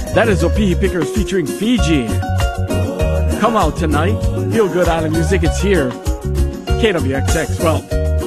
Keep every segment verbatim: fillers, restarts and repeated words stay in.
That is Opihi Pickers featuring Fiji. Come out tonight. Feel Good Island Music. It's here. K W X X. Well,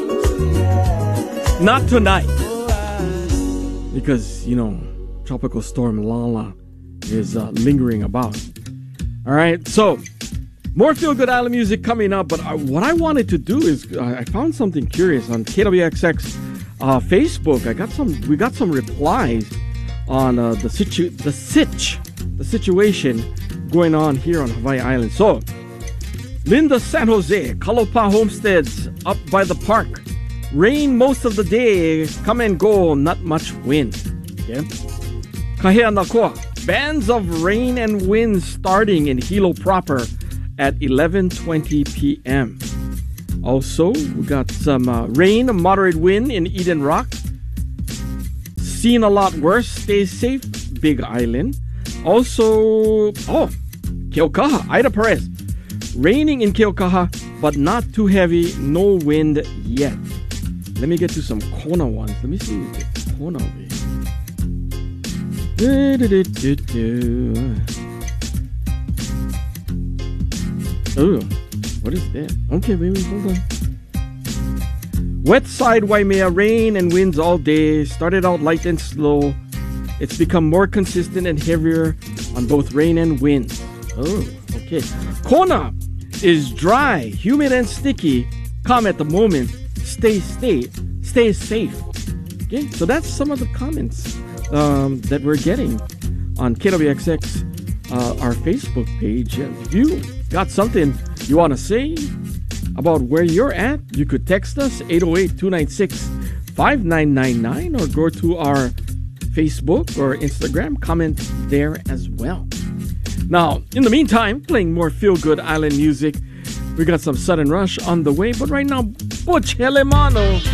not tonight. Because, you know, Tropical Storm Lala is uh, lingering about. All right. So, more Feel Good Island Music coming up. But I, what I wanted to do is uh, I found something curious on K W X X uh, Facebook. I got some. We got some replies on uh, the situ the sitch the situation going on here on Hawaii Island. So, Linda San Jose, Kalopa Homesteads up by the park. Rain most of the day, come and go, not much wind. Okay. Kahea Nakoa, bands of rain and wind starting in Hilo proper at eleven twenty p.m. Also, we got some uh, rain, moderate wind in Eden Rock. Seen a lot worse. Stay safe, Big Island. Also, oh, Keaukaha, Ida Perez. Raining in Keaukaha, but not too heavy. No wind yet. Let me get to some Kona ones. Let me see what the Kona will be. Oh, what is that? Okay, baby, hold on. Wet side Waimea, rain and winds all day. Started out light and slow. It's become more consistent and heavier on both rain and wind. Oh, okay. Kona is dry, humid and sticky. Calm at the moment. Stay, stay, stay safe. Okay, so that's some of the comments um, that we're getting on K W X X, uh, our Facebook page. If you got something you want to say about where you're at, you could text us eight oh eight, two nine six, five nine nine nine or go to our Facebook or Instagram, comment there as well. Now, in the meantime, playing more Feel Good Island music. We got some Sudden Rush on the way, but right now, Butch Helemano.